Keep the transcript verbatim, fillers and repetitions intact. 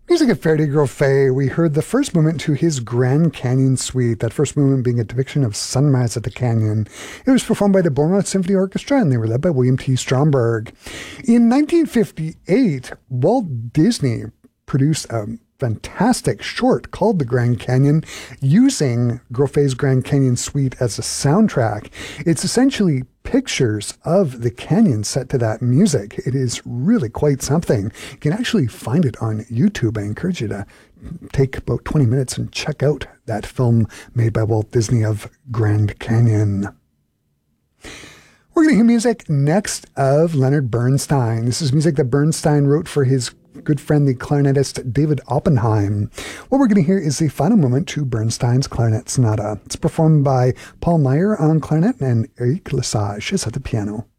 Music of Ferde Grofé, we heard the first movement to his Grand Canyon Suite, that first movement being a depiction of sunrise at the canyon. It was performed by the Bournemouth Symphony Orchestra, and they were led by William T. Stromberg. In nineteen fifty-eight, Walt Disney produced a fantastic short called The Grand Canyon, using Grofé's Grand Canyon Suite as a soundtrack. It's essentially pictures of the canyon set to that music. It is really quite something. You can actually find it on YouTube. I encourage you to take about twenty minutes and check out that film made by Walt Disney of Grand Canyon. We're going to hear music next of Leonard Bernstein. This is music that Bernstein wrote for his good friend, the clarinetist David Oppenheim. What we're going to hear is the final movement to Bernstein's Clarinet Sonata. It's performed by Paul Meyer on clarinet and Eric Lesage is at the piano.